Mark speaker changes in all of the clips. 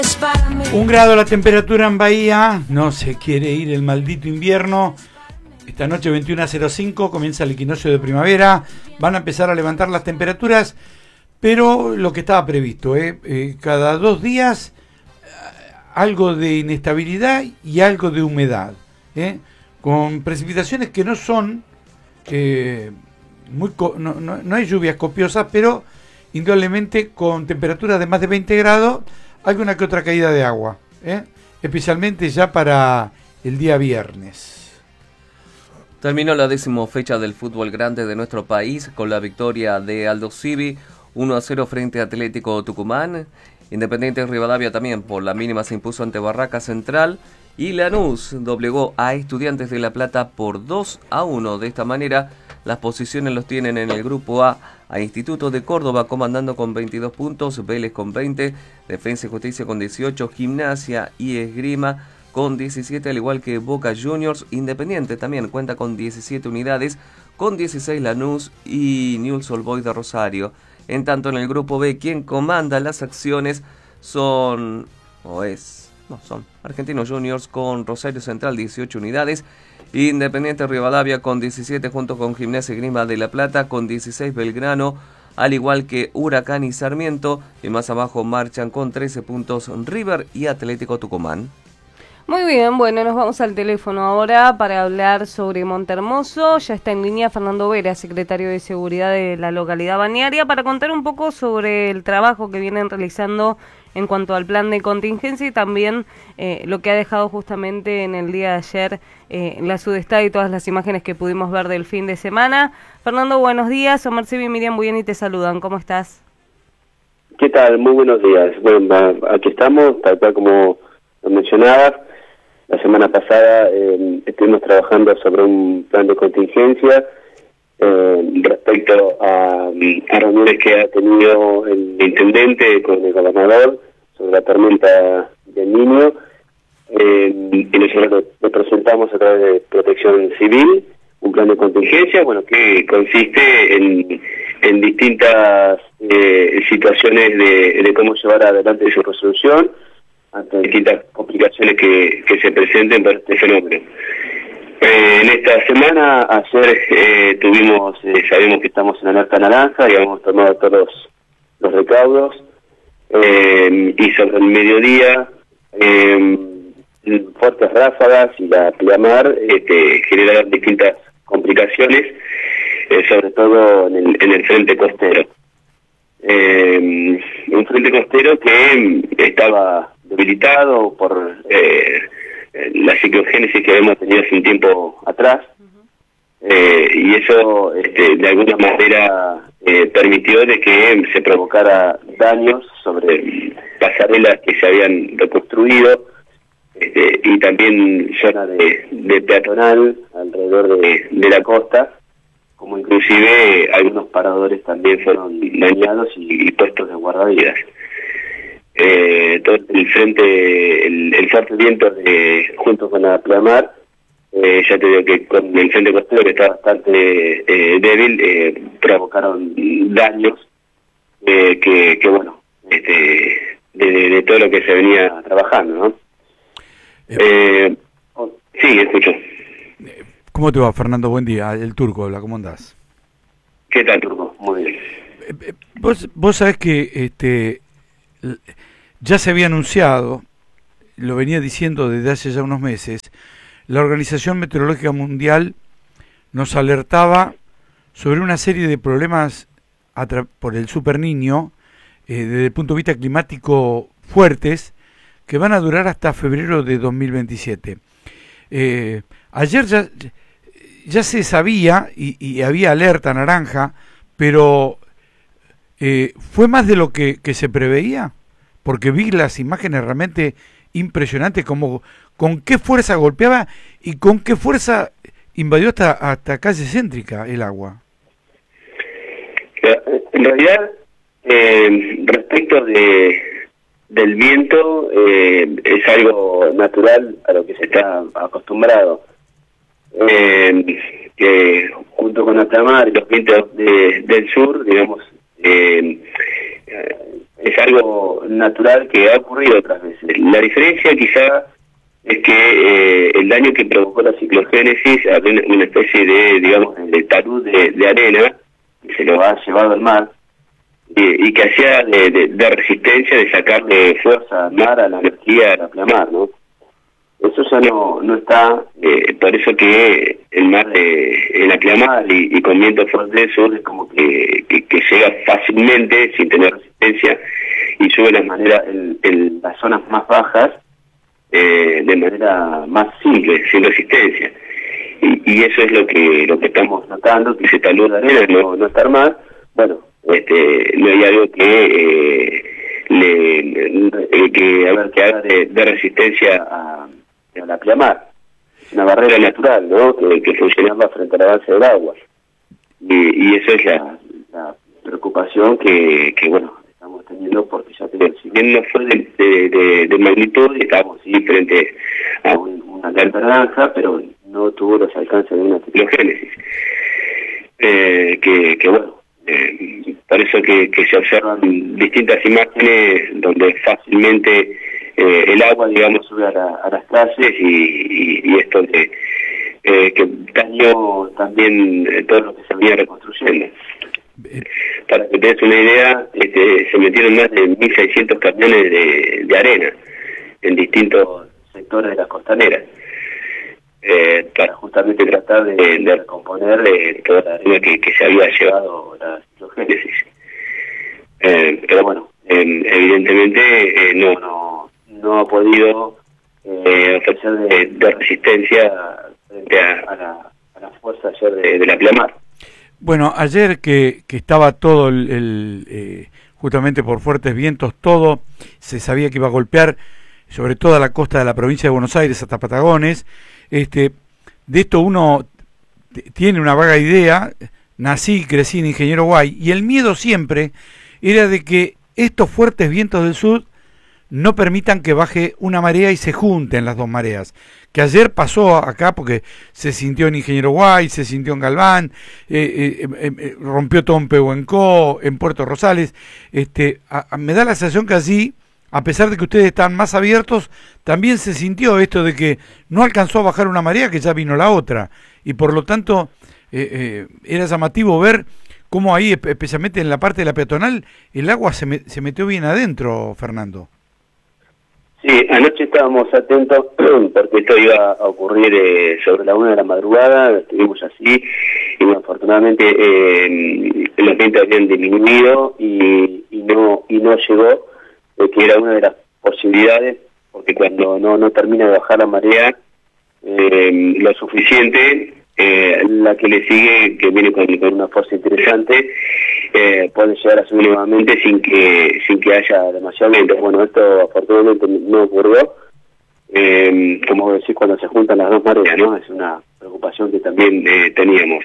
Speaker 1: Un grado la temperatura en Bahía, no se quiere ir el maldito invierno. Esta noche 21:05 comienza el equinoccio de primavera, van a empezar a levantar las temperaturas, pero lo que estaba previsto, cada 2 días algo de inestabilidad y algo de humedad, con precipitaciones que no son, no hay lluvias copiosas, pero indudablemente con temperaturas de más de 20 grados, alguna que otra caída de agua, especialmente ya para el día viernes.
Speaker 2: Terminó la 10ª fecha del fútbol grande de nuestro país con la victoria de Aldosivi 1-0 frente a Atlético Tucumán. Independiente Rivadavia también por la mínima se impuso ante Barraca Central y Lanús doblegó a Estudiantes de La Plata por 2-1. De esta manera las posiciones los tienen en el grupo A Instituto de Córdoba comandando con 22 puntos, Vélez con 20, Defensa y Justicia con 18, Gimnasia y Esgrima con 17, al igual que Boca Juniors. Independiente también cuenta con 17 unidades, con 16 Lanús y Newell's Old Boys de Rosario. En tanto en el grupo B, quien comanda las acciones son Argentinos Juniors con Rosario Central 18 unidades, Independiente Rivadavia con 17 junto con Gimnasia y Esgrima de La Plata con 16 Belgrano, al igual que Huracán y Sarmiento, y más abajo marchan con 13 puntos River y Atlético Tucumán.
Speaker 3: Muy bien, bueno, nos vamos al teléfono ahora para hablar sobre Montehermoso. Ya está en línea Fernando Vera, secretario de Seguridad de la localidad balnearia, para contar un poco sobre el trabajo que vienen realizando en cuanto al plan de contingencia y también lo que ha dejado justamente en el día de ayer la Sudestad y todas las imágenes que pudimos ver del fin de semana. Fernando, buenos días. Omar Sebi y Miriam Buyeni te saludan. ¿Cómo estás?
Speaker 4: ¿Qué tal? Muy buenos días. Bueno, aquí estamos, tal cual como lo mencionabas. La semana pasada estuvimos trabajando sobre un plan de contingencia respecto a reuniones que ha tenido el intendente con el gobernador sobre la tormenta del Niño, y nosotros le presentamos a través de Protección Civil un plan de contingencia, bueno, que consiste en distintas situaciones de cómo llevar adelante su resolución ante distintas complicaciones que se presenten por este fenómeno. En esta semana, ayer sabemos que estamos en alerta naranja y hemos tomado todos los recaudos, y sobre el mediodía fuertes ráfagas y la pleamar generaron distintas complicaciones, sobre todo en el frente costero. Un frente costero que estaba debilitado por la ciclogénesis que habíamos tenido hace un tiempo atrás, y eso de alguna manera permitió de que se provocara daños sobre pasarelas que se habían reconstruido, y también zona de peatonal alrededor de la costa, como inclusive algunos paradores también fueron dañados y puestos de guardavidas. Todo el frente, el fuerte viento junto con la pleamar, ya te digo que con el frente costero que está bastante débil, provocaron daños que bueno, de todo lo que se venía trabajando, ¿no? Sí, escucho.
Speaker 1: ¿Cómo te va, Fernando? Buen día. El Turco habla, ¿cómo andás?
Speaker 4: ¿Qué tal, Turco? Muy bien.
Speaker 1: Vos sabés que ya se había anunciado, lo venía diciendo desde hace ya unos meses, la Organización Meteorológica Mundial nos alertaba sobre una serie de problemas por el Super Niño, desde el punto de vista climático fuertes, que van a durar hasta febrero de 2027. Ayer ya se sabía y había alerta naranja, pero ¿fue más de lo que se preveía? Porque vi las imágenes realmente impresionantes, como con qué fuerza golpeaba y con qué fuerza invadió hasta calle céntrica el agua.
Speaker 4: En realidad, respecto del viento, es algo natural a lo que se está acostumbrado. Que junto con la pleamar y los vientos del sur, digamos, es algo natural que ha ocurrido otras veces. La diferencia quizá es que el daño que provocó la ciclogénesis, había una especie de, digamos, de talud de arena que se lo ha llevado al mar, y que hacía de resistencia, de sacarle fuerza al mar, a la energía, a la pleamar, ¿no? Eso ya no está, por eso que el mar en la pleamar y con viento fuerte del sur es como que llega fácilmente, sin tener resistencia, y sube en las zonas más bajas de manera más simple, sin resistencia. Y eso es lo que estamos notando, que ese talud de arena no está más. Bueno, no hay algo que que haga de resistencia a la pleamar. Es una barrera natural, ¿no? Que funcionaba frente al avance del agua. Y eso es la preocupación que bueno, estamos teniendo, porque ya tenemos, si bien no fue de magnitud, estamos sí frente a una alerta naranja, pero no tuvo los alcances de una ciclogénesis. Que bueno, por eso que se observan distintas imágenes donde fácilmente el agua, digamos, sube a las calles y esto que dañó también todo lo que se venía reconstruyendo. Para que te des una idea, se metieron más de 1.600 camiones de arena en distintos sectores de las costaneras, para justamente tratar de recomponer toda la arena que se había llevado la ciclogénesis. Pero bueno, evidentemente no ha podido ofrecer de resistencia frente a la fuerza ayer de la pleamar.
Speaker 1: Bueno, ayer que estaba todo justamente por fuertes vientos, todo se sabía que iba a golpear sobre toda la costa de la provincia de Buenos Aires hasta Patagones. De esto uno tiene una vaga idea. Nací y crecí en Ingeniero Guay, y el miedo siempre era de que estos fuertes vientos del sur no permitan que baje una marea y se junten las dos mareas, que ayer pasó acá porque se sintió en Ingeniero Guay, se sintió en Galván, rompió todo en Pehuenco, en Puerto Rosales. Me da la sensación que allí, a pesar de que ustedes están más abiertos, también se sintió esto de que no alcanzó a bajar una marea, que ya vino la otra, y por lo tanto era llamativo ver cómo ahí, especialmente en la parte de la peatonal, el agua se metió bien adentro, Fernando.
Speaker 4: Sí, anoche estábamos atentos porque esto iba a ocurrir sobre la 1 de la madrugada, estuvimos así, y bueno, afortunadamente los vientos habían disminuido y no llegó, que era una de las posibilidades, porque cuando no termina de bajar la marea lo suficiente, la que le sigue, que viene con una fuerza interesante, puede llegar a subir nuevamente sin que haya demasiado viento. Bueno, esto afortunadamente no ocurrió. Como decís, cuando se juntan las dos mareas, ¿no? Es una preocupación que también teníamos.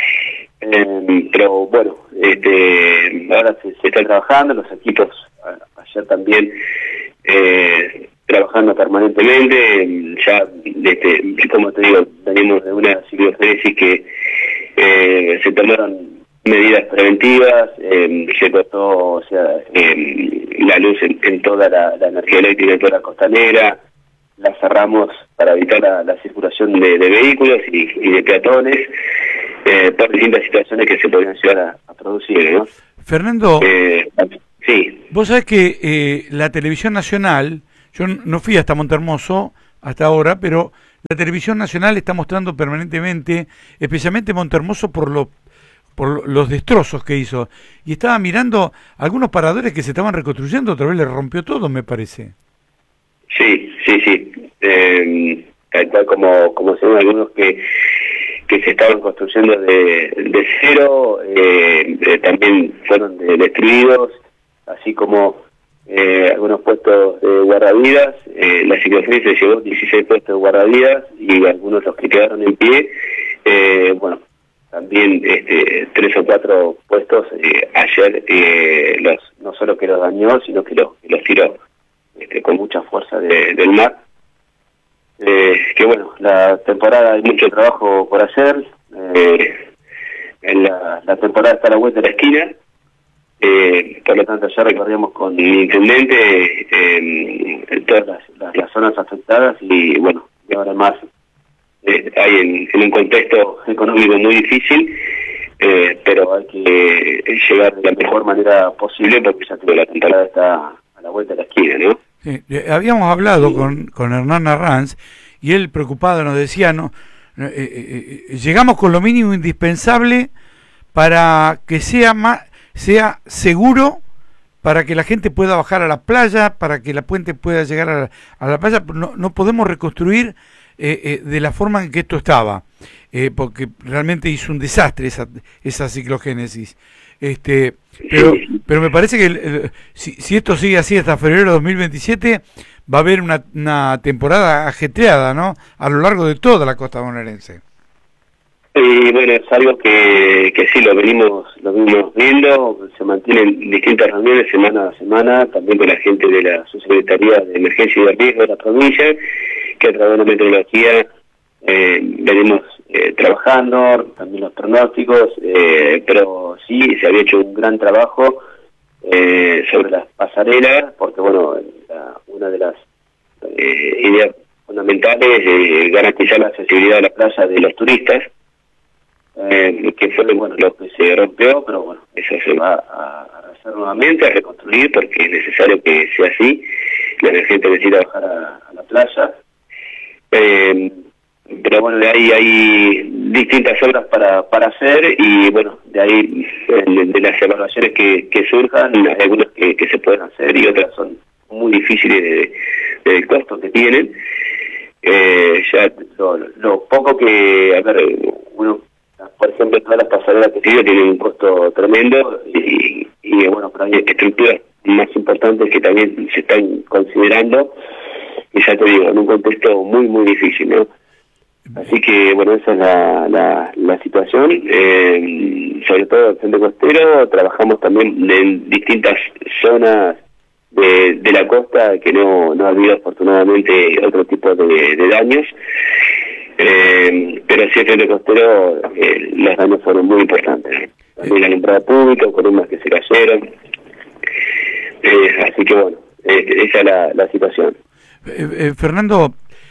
Speaker 4: Pero bueno, ahora se está trabajando, los equipos ayer también trabajando permanentemente. Ya, como te digo, venimos de una ciclogénesis que se tomaron medidas preventivas, se cortó la luz en toda la energía eléctrica de toda la costanera, la cerramos para evitar la circulación de vehículos y de peatones, por distintas situaciones que se podrían llegar a producir, ¿no?
Speaker 1: Fernando,
Speaker 4: sí.
Speaker 1: Vos sabés que la televisión nacional, yo no fui hasta Montermoso hasta ahora, pero la televisión nacional está mostrando permanentemente, especialmente Montermoso por los destrozos que hizo, y estaba mirando algunos paradores que se estaban reconstruyendo, otra vez le rompió todo, me parece.
Speaker 4: Sí. Tal cual como se ven algunos que se estaban construyendo de cero, también fueron destruidos, así como algunos puestos de guardavidas. La ciclogénesis llevó 16 puestos de guardavidas y algunos los que quedaron en pie, bueno, también 3 o 4 puestos ayer, no solo que los dañó, sino que los tiró con mucha fuerza del mar. Que bueno, la temporada hay mucho trabajo por hacer. En la temporada está a la vuelta de la esquina, Por lo tanto, ya recorríamos con el intendente todas las zonas afectadas y bueno, y ahora más hay en un contexto económico muy difícil, pero hay que llegar de la mejor manera posible porque ya que la temporada está a la vuelta de la esquina, ¿no?
Speaker 1: Sí, habíamos hablado con Hernán Arranz y él preocupado nos decía, llegamos con lo mínimo indispensable para que sea seguro, para que la gente pueda bajar a la playa, para que la puente pueda llegar a la playa. No podemos reconstruir de la forma en que esto estaba, porque realmente hizo un desastre esa ciclogénesis. Pero me parece que si esto sigue así hasta febrero de 2027, va a haber una temporada ajetreada, ¿no? A lo largo de toda la costa bonaerense.
Speaker 4: Y bueno, es algo que sí lo venimos viendo, se mantienen distintas reuniones semana a semana, también con la gente de la Subsecretaría de Emergencia y de Riesgo de la provincia, que a través de la meteorología venimos trabajando, también los pronósticos, pero sí se había hecho un gran trabajo sobre las pasarelas, porque bueno, una de las ideas fundamentales es garantizar la accesibilidad a la playa de los turistas, que fue bueno lo que se rompió, pero bueno, eso se va a hacer nuevamente, a reconstruir, porque es necesario que sea así. La gente necesita bajar a la playa, pero bueno, de ahí hay distintas obras para hacer y bueno, de ahí de las evaluaciones que surjan, hay algunas que se pueden hacer y otras son muy difíciles del costo que tienen. Ya lo poco que, a ver, uno, por ejemplo, todas las pasarelas que tienen un costo tremendo y bueno, pero hay estructuras más importantes que también se están considerando y ya te digo, en un contexto muy muy difícil, ¿no? Así que bueno, esa es la situación, sobre todo el frente costero. Trabajamos también en distintas zonas de la costa que no ha habido afortunadamente otro tipo de daños, pero sí el frente costero los daños fueron muy importantes, ¿no? También la alumbrada pública, columnas que se cayeron, así que bueno, esa es la situación.
Speaker 1: Fernando,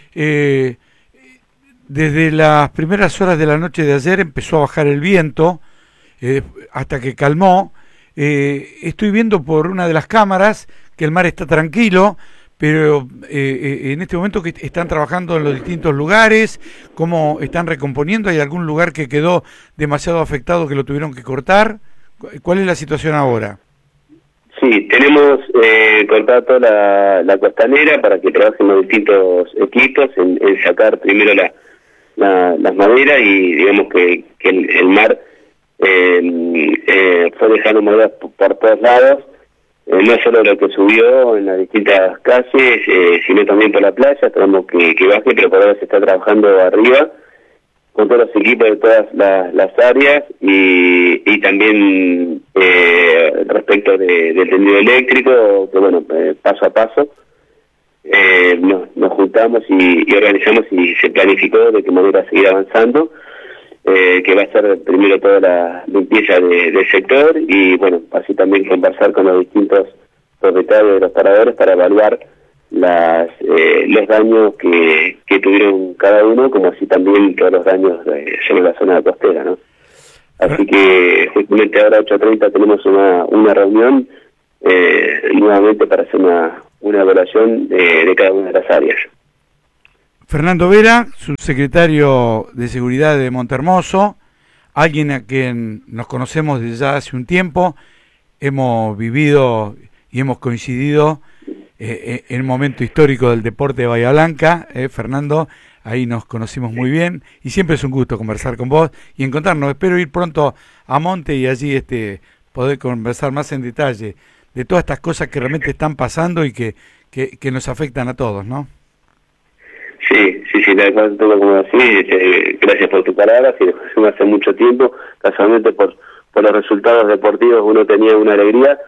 Speaker 1: desde las primeras horas de la noche de ayer empezó a bajar el viento hasta que calmó. Estoy viendo por una de las cámaras que el mar está tranquilo, pero en este momento que están trabajando en los distintos lugares, ¿cómo están recomponiendo? ¿Hay algún lugar que quedó demasiado afectado que lo tuvieron que cortar? ¿Cuál es la situación ahora?
Speaker 4: Sí, tenemos cortada toda la costanera para que trabajen los distintos equipos en sacar primero las maderas y digamos que el mar fue dejando maderas por todos lados, no solo lo que subió en las distintas calles, sino también por la playa. Esperamos que baje, pero por ahora se está trabajando arriba con todos los equipos de todas las áreas y también respecto del tendido eléctrico, que bueno, paso a paso nos juntamos y organizamos y se planificó de qué manera seguir avanzando, que va a ser primero toda la limpieza del sector y bueno, así también conversar con los distintos propietarios de los paradores para evaluar los daños que tuvieron cada uno, como así también todos los daños sobre la zona costera, ¿no? Así que justamente ahora 8:30 tenemos una reunión nuevamente para hacer una evaluación de cada una de las áreas.
Speaker 1: Fernando Vera, subsecretario de Seguridad de Montermoso, alguien a quien nos conocemos desde ya hace un tiempo, hemos vivido y hemos coincidido en un momento histórico del deporte de Bahía Blanca, Fernando, ahí nos conocimos muy bien y siempre es un gusto conversar con vos y encontrarnos. Espero ir pronto a Monte y allí poder conversar más en detalle de todas estas cosas que realmente están pasando y que nos afectan a todos, ¿no?
Speaker 4: Sí, tal cual, como decís, gracias por tus palabras, y hace mucho tiempo, casualmente por los resultados deportivos uno tenía una alegría,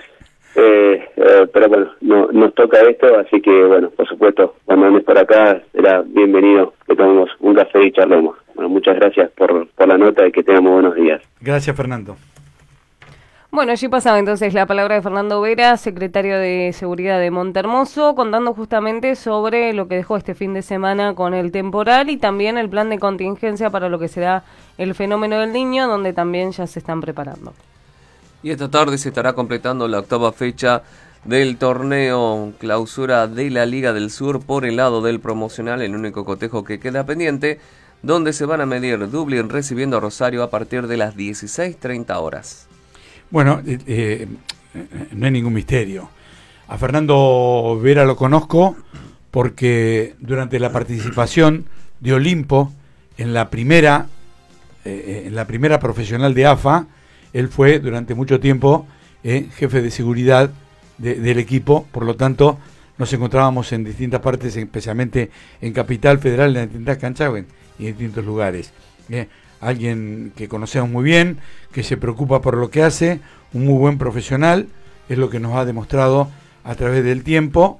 Speaker 4: pero bueno, nos toca esto, así que bueno, por supuesto, cuando andes por acá será bienvenido que tomemos un café y charlemos. Bueno, muchas gracias por la nota y que tengamos buenos días.
Speaker 1: Gracias, Fernando.
Speaker 3: Bueno, allí pasaba entonces la palabra de Fernando Vera, secretario de Seguridad de Montehermoso, contando justamente sobre lo que dejó este fin de semana con el temporal y también el plan de contingencia para lo que será el fenómeno del Niño, donde también ya se están preparando.
Speaker 2: Y esta tarde se estará completando la 8ª fecha del torneo clausura de la Liga del Sur por el lado del promocional, el único cotejo que queda pendiente, donde se van a medir Dublín recibiendo a Rosario a partir de las 16:30 horas.
Speaker 1: Bueno, no hay ningún misterio. A Fernando Vera lo conozco porque durante la participación de Olimpo en la primera profesional de AFA, él fue durante mucho tiempo jefe de seguridad del equipo, por lo tanto nos encontrábamos en distintas partes, especialmente en Capital Federal, en distintas canchas y en distintos lugares. Alguien que conocemos muy bien, que se preocupa por lo que hace, un muy buen profesional, es lo que nos ha demostrado a través del tiempo,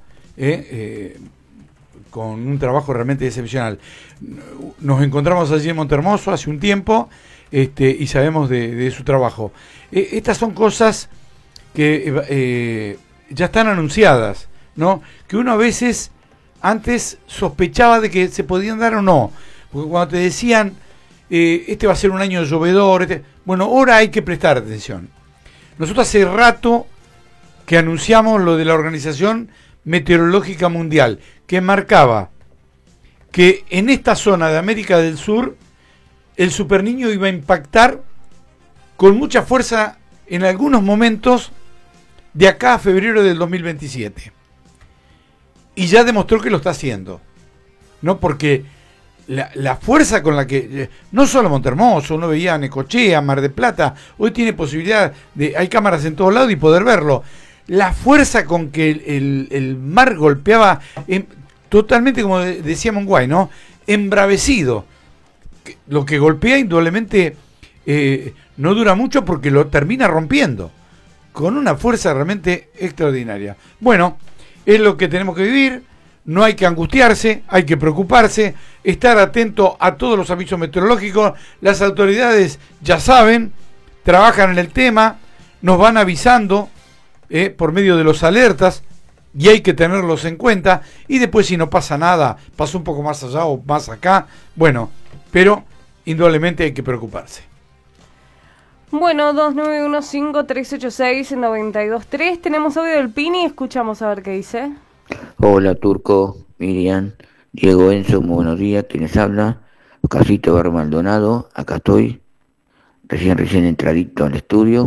Speaker 1: con un trabajo realmente excepcional. Nos encontramos allí en Montehermoso hace un tiempo y sabemos de su trabajo. Estas son cosas que ya están anunciadas, ¿no? Que uno a veces antes sospechaba de que se podían dar o no, porque cuando te decían este va a ser un año llovedor, bueno, ahora hay que prestar atención. Nosotros hace rato que anunciamos lo de la Organización Meteorológica Mundial, que marcaba que en esta zona de América del Sur el Superniño iba a impactar con mucha fuerza en algunos momentos de acá a febrero del 2027. Y ya demostró que lo está haciendo, ¿no? Porque la fuerza con la que, no solo Montehermoso, uno veía Necochea, Mar del Plata, hoy tiene posibilidad hay cámaras en todos lados y poder verlo. La fuerza con que el mar golpeaba, totalmente, como decía Monguay, ¿no? Embravecido. Lo que golpea indudablemente no dura mucho porque lo termina rompiendo, con una fuerza realmente extraordinaria. Bueno, es lo que tenemos que vivir. No hay que angustiarse, hay que preocuparse, estar atento a todos los avisos meteorológicos. Las autoridades ya saben, trabajan en el tema, nos van avisando por medio de los alertas y hay que tenerlos en cuenta. Y después, si no pasa nada, pasó un poco más allá o más acá, bueno, pero indudablemente hay que preocuparse.
Speaker 3: Bueno, 2915-386-923. Tenemos audio del Pini, escuchamos a ver qué dice.
Speaker 5: Hola Turco, Miriam, Diego, Enzo, muy buenos días, ¿quiénes habla? Casito Barrio Maldonado, acá estoy, recién entradito al estudio.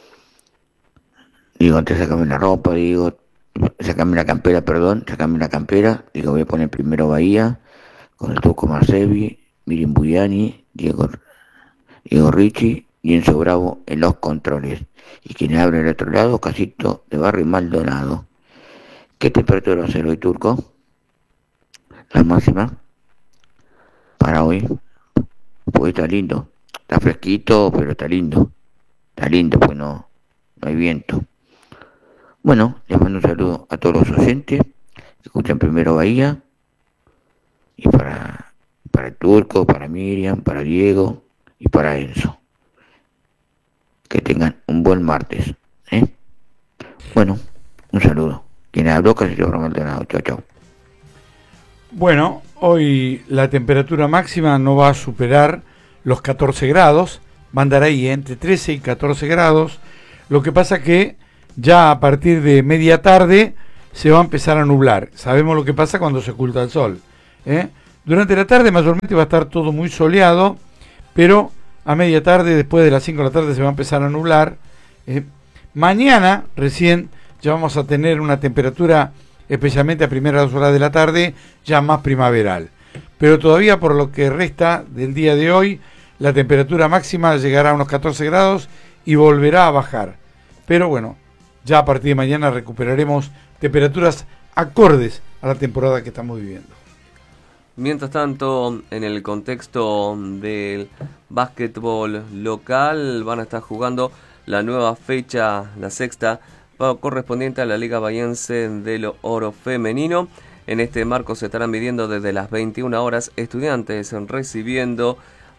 Speaker 5: Digo, antes de sacarme la ropa, sacarme la campera, digo, voy a poner primero Bahía, con el Turco Marcevi, Miriam Buyani, Diego Ricci y Enzo Bravo en los controles. Y quien habla del otro lado, Casito de Barrio Maldonado. ¿Qué temperatura va a ser hoy, Turco? La máxima para hoy. Pues está lindo. Está fresquito, pero está lindo. Está lindo, pues no hay viento. Bueno, les mando un saludo a todos los oyentes que escuchan primero Bahía. Y para el Turco, para Miriam, para Diego y para Enzo. Que tengan un buen martes. Bueno, un saludo. Quien habló, casi lo Maldonado. Chau.
Speaker 1: Bueno, hoy la temperatura máxima no va a superar los 14 grados, va a andar ahí entre 13 y 14 grados. Lo que pasa que ya a partir de media tarde se va a empezar a nublar. Sabemos lo que pasa cuando se oculta el sol. Durante la tarde mayormente va a estar todo muy soleado, pero a media tarde, después de las 5 de la tarde, se va a empezar a nublar. Mañana recién ya vamos a tener una temperatura, especialmente a primeras horas de la tarde, ya más primaveral. Pero todavía por lo que resta del día de hoy, la temperatura máxima llegará a unos 14 grados y volverá a bajar. Pero bueno, ya a partir de mañana recuperaremos temperaturas acordes a la temporada que estamos viviendo.
Speaker 2: Mientras tanto, en el contexto del básquetbol local, van a estar jugando la nueva fecha, la sexta, correspondiente a la Liga Bahiense del Oro Femenino. En este marco se estarán midiendo desde las 21 horas Estudiantes recibiendo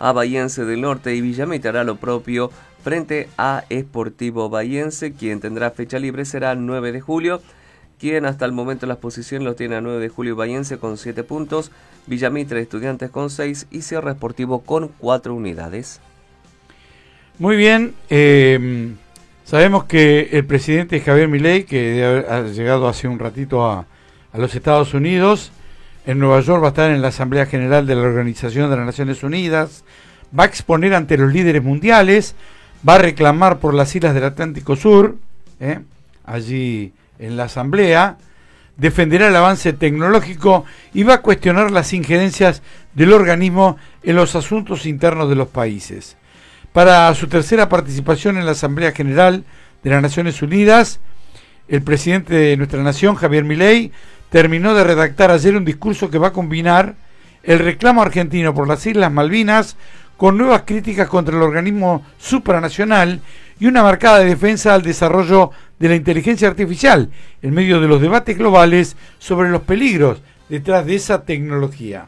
Speaker 2: a Bahiense del Norte y Villamitre hará lo propio frente a Sportivo Bahiense. Quien tendrá fecha libre será 9 de julio, quien hasta el momento las posiciones lo tiene a 9 de julio Bahiense con 7 puntos, Villamitre Estudiantes con 6 y Sierra Sportivo con 4 unidades.
Speaker 1: Muy bien, sabemos que el presidente Javier Milei, que ha llegado hace un ratito a los Estados Unidos, en Nueva York va a estar en la Asamblea General de la Organización de las Naciones Unidas, va a exponer ante los líderes mundiales, va a reclamar por las islas del Atlántico Sur, allí en la Asamblea, defenderá el avance tecnológico y va a cuestionar las injerencias del organismo en los asuntos internos de los países. Para su tercera participación en la Asamblea General de las Naciones Unidas, el presidente de nuestra nación, Javier Milei, terminó de redactar ayer un discurso que va a combinar el reclamo argentino por las Islas Malvinas con nuevas críticas contra el organismo supranacional y una marcada defensa al desarrollo de la inteligencia artificial en medio de los debates globales sobre los peligros detrás de esa tecnología.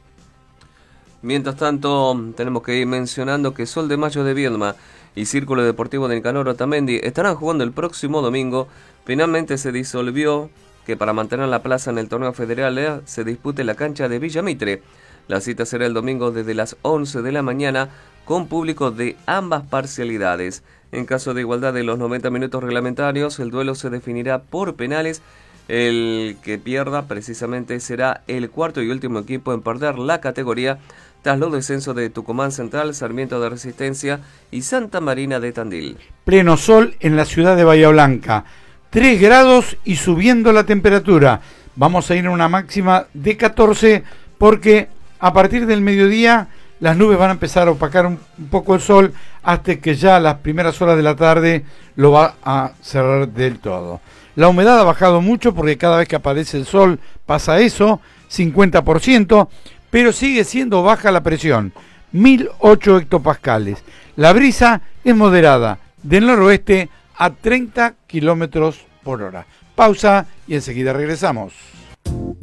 Speaker 2: Mientras tanto, tenemos que ir mencionando que Sol de Mayo de Viedma y Círculo Deportivo de Nicanor Otamendi estarán jugando el próximo domingo. Finalmente se disolvió que para mantener la plaza en el torneo federal se dispute la cancha de Villamitre. La cita será el domingo desde las 11 de la mañana con público de ambas parcialidades. En caso de igualdad de los 90 minutos reglamentarios, el duelo se definirá por penales. El que pierda precisamente será el cuarto y último equipo en perder la categoría tras los descensos de Tucumán Central, Sarmiento de Resistencia y Santa Marina de Tandil.
Speaker 1: Pleno sol en la ciudad de Bahía Blanca, 3 grados y subiendo la temperatura. Vamos a ir a una máxima de 14 porque a partir del mediodía las nubes van a empezar a opacar un poco el sol hasta que ya a las primeras horas de la tarde lo va a cerrar del todo. La humedad ha bajado mucho porque cada vez que aparece el sol pasa eso, 50%, pero sigue siendo baja la presión, 1008 hectopascales. La brisa es moderada, del noroeste a 30 kilómetros por hora. Pausa y enseguida regresamos.